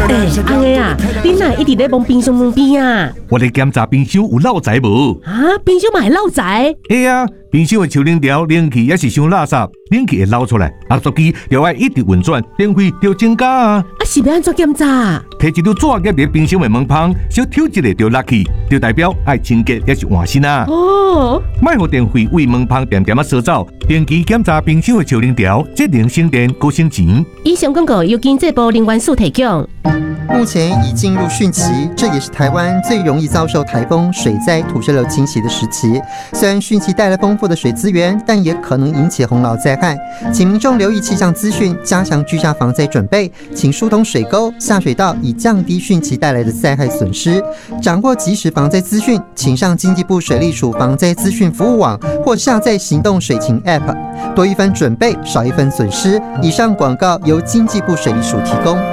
阿个啊，你哪一直在帮冰箱门边啊？ 我咧检查冰箱有漏财无？ 啊，冰箱嘛会漏财？ 嘿啊，冰箱的抽冷条冷气也是伤垃圾，冷气会漏出来，压缩机就要一直运转，电费就增加啊。 啊，是要安怎检查？ 摕一张纸夹伫冰箱的门旁，小挑一个就落去，就代表爱清洁也是换新啊。 哦， 莫互电费为门旁点点啊烧走。定期检查冰箱的抽冷条，节能省电，高省钱。 以上广告由经济部能源署提供。 目前已进入汛期，这也是台湾最容易遭受台风、水灾、土石流侵袭的时期。虽然汛期带来丰富的水资源，但也可能引起洪涝灾害。请民众留意气象资讯，加强居家防灾准备，请疏通水沟、下水道，以降低汛期带来的灾害损失。掌握即时防灾资讯，请上经济部水利署防灾资讯服务网，或下载行动水情 App。多一分准备，少一分损失。以上广告由经济部水利署提供。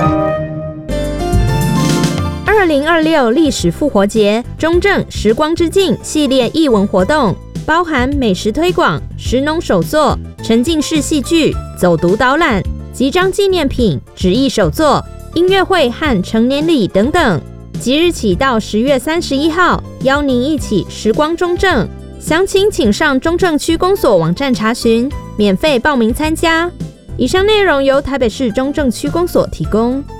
2026历史复活节中正时光之境系列艺文活动，包含美食推广、食农手作、沉浸式戏剧、走读导览、集章纪念品、纸艺手作、音乐会和成年礼等等。即日起到10月31号，邀您一起时光中正。详情请上中正区公所网站查询，免费报名参加。以上内容由台北市中正区公所提供。